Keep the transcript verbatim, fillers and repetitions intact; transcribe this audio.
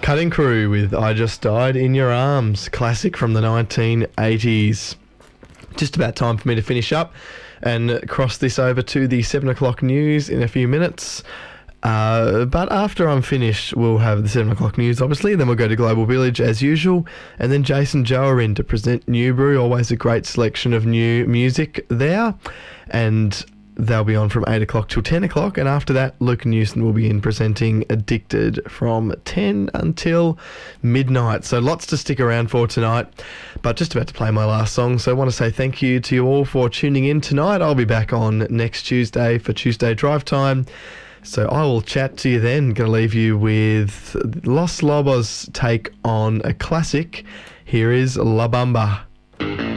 Cutting Crew with I Just Died in Your Arms, classic from the nineteen eighties. Just about time for me to finish up and cross this over to the seven o'clock news in a few minutes. Uh, but after I'm finished, we'll have the seven o'clock news, obviously. Then we'll go to Global Village as usual. And then Jason Joe are in to present New Brew. Always a great selection of new music there. And they'll be on from eight o'clock till ten o'clock. And after that, Luke Newson will be in presenting Addicted from ten until midnight. So lots to stick around for tonight. But just about to play my last song. So I want to say thank you to you all for tuning in tonight. I'll be back on next Tuesday for Tuesday Drive Time. So I will chat to you then. Going to leave you with Los Lobos' take on a classic. Here is La Bamba.